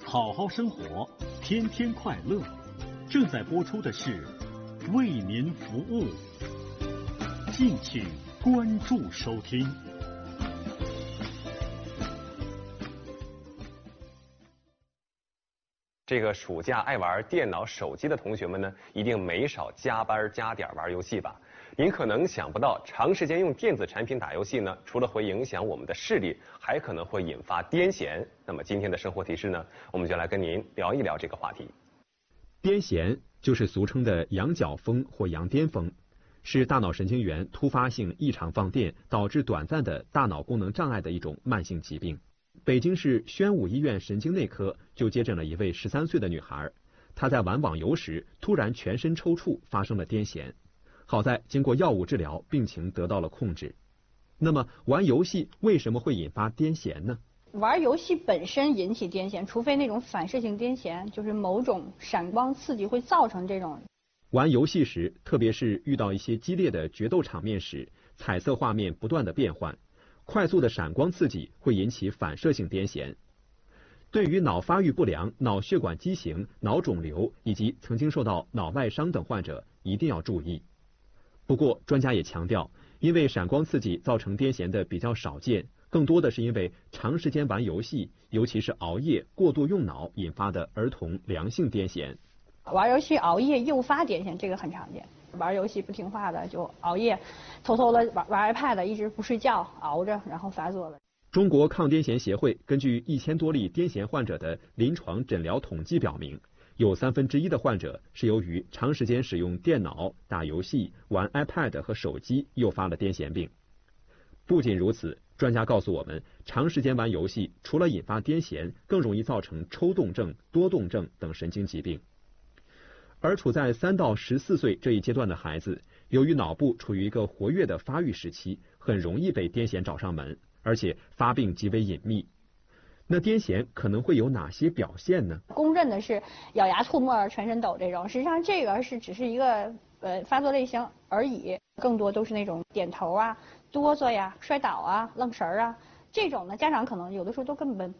好好生活，天天快乐。正在播出的是为您服务，敬请关注收听。 这个暑假爱玩电脑、手机的同学们呢，一定没少加班加点玩游戏吧？您可能想不到，长时间用电子产品打游戏呢，除了会影响我们的视力，还可能会引发癫痫。那么今天的生活提示呢，我们就来跟您聊一聊这个话题。 癫痫就是俗称的羊角风或羊癫风，是大脑神经元突发性异常放电导致短暂的大脑功能障碍的一种慢性疾病。北京市宣武医院神经内科就接诊了一位13岁的女孩，她在玩网游时突然全身抽搐，发生了癫痫。好在经过药物治疗，病情得到了控制。那么玩游戏为什么会引发癫痫呢？ 玩游戏本身引起癫痫，除非那种反射性癫痫，就是某种闪光刺激会造成这种。 玩游戏时，特别是遇到一些激烈的决斗场面时，彩色画面不断的变换，快速的闪光刺激会引起反射性癫痫。对于脑发育不良、脑血管畸形、脑肿瘤以及曾经受到脑外伤等患者一定要注意。不过专家也强调，因为闪光刺激造成癫痫的比较少见，更多的是因为长时间玩游戏，尤其是熬夜、过度用脑引发的儿童良性癫痫。 玩游戏熬夜诱发癫痫，这个很常见。玩游戏不听话的就熬夜，偷偷的玩 iPad， 一直不睡觉，熬着然后发作了。 中国抗癫痫协会根据1000多例癫痫患者的临床诊疗统计表明，有1/3的患者是由于长时间使用电脑、打游戏、玩 iPad 和手机诱发了癫痫病。不仅如此，专家告诉我们，长时间玩游戏除了引发癫痫，更容易造成抽动症、多动症等神经疾病。而处在3到14岁这一阶段的孩子，由于脑部处于一个活跃的发育时期，很容易被癫痫找上门，而且发病极为隐秘。那癫痫可能会有哪些表现呢？ 公认的是咬牙吐沫、全身抖这种，实际上这个只是一个发作类型而已，更多都是那种点头啊、哆嗦呀、摔倒啊、愣神儿啊，这种呢家长可能有的时候都根本